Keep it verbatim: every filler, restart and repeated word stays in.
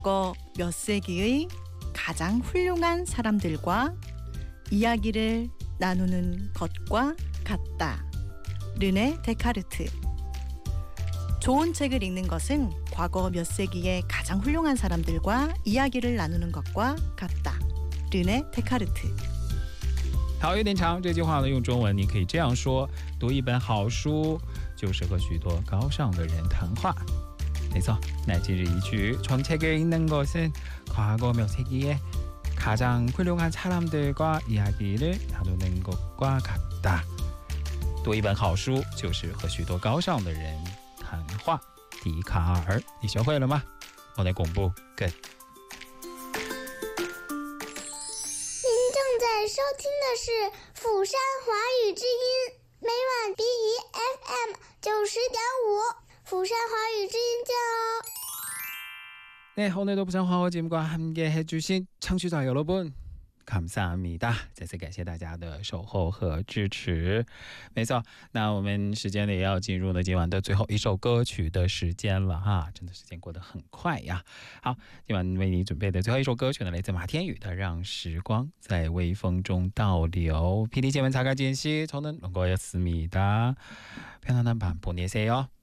과거 몇 세기의 가장 훌륭한 사람들과 이야기를 나누는 것과 같다. 르네 데카르트. 좋은 책을 읽는 것은 과거 몇 세기의 가장 훌륭한 사람들과 이야기를 나누는 것과 같다. 르네 데카르트。 好，有点长，这句话呢用中文你可以这样说：读一本好书就是和许多高尚的人谈话。没错，那今日一句좋은 책을 읽는 것은 과거 몇 세기의 가장 훌륭한 사람들과 이야기를 나누는 것과 같다。读一本好书就是和许多高尚的人谈话。笛卡尔，你学会了吗？我来公布 ，Good。 您正在收听的是釜山华语之音，每晚 B E F M 九十点五，釜山华语之音见哦。 네, 오늘도 부산화어节目과 함께 해주신 청취자 여러분 감사합니다. 再次感谢大家的守候和支持。没错，那我们时间呢也要进入了今晚的最后一首歌曲的时间了哈，真的时间过得很快呀。好，今晚为你准备的最后一首歌曲呢，来自马天宇的《让时光在微风中倒流》。피디节目查看间隙저는 런거였습니다。 편안한 밤 보내세요。